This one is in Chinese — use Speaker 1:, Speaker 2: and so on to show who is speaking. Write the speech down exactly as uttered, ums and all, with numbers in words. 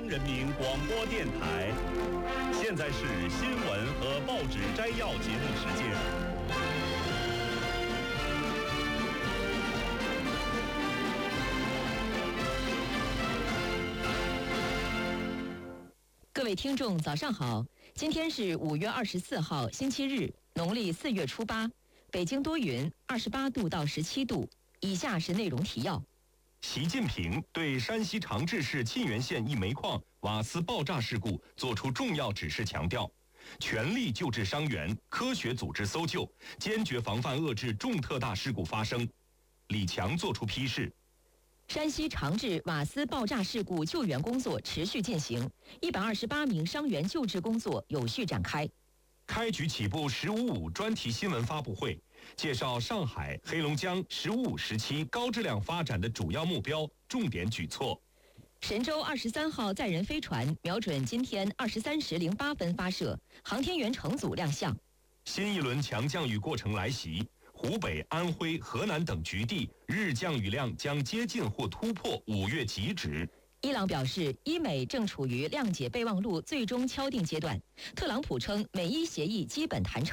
Speaker 1: 央人民广播电台，现在是新闻和报纸摘要节目时间。
Speaker 2: 各位听众，早上好！今天是五月二十四号，星期日，农历四月初八。北京多云，二十八度到十七度。以下是内容提要。
Speaker 3: 习近平对山西长治市沁源县一煤矿瓦斯爆炸事故作出重要指示，强调全力救治伤员，科学组织搜救，坚决防范遏制重特大事故发生。李强作出批示。
Speaker 2: 山西长治瓦斯爆炸事故救援工作持续进行，一百二十八名伤员救治工作有序展开。
Speaker 3: 开局起步“十五五”专题新闻发布会，介绍上海、黑龙江“十五五”时期高质量发展的主要目标、重点举措。
Speaker 2: 神舟二十三号载人飞船瞄准今天二十三时零八分发射，航天员乘组亮相。
Speaker 3: 新一轮强降雨过程来袭，湖北、安徽、河南等局地日降雨量将接近或突破五月极值。
Speaker 2: 伊朗表示，伊美正处于谅解备忘录最终敲定阶段。特朗普称，美伊协议基本谈成。